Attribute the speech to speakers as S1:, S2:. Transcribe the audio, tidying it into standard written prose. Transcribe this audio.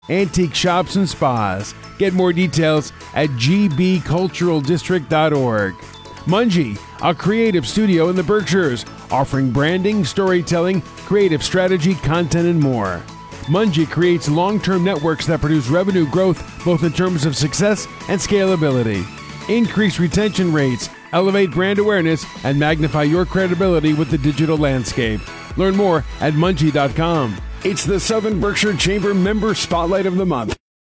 S1: antique shops, and spas. Get more details at gbculturaldistrict.org. Mungie, a creative studio in the Berkshires, offering branding, storytelling, creative strategy, content, and more. Mungie creates long-term networks that produce revenue growth both in terms of success and scalability. Increase retention rates, elevate brand awareness, and magnify your credibility with the digital landscape. Learn more at Mungie.com. It's the Southern Berkshire Chamber Member Spotlight of the Month.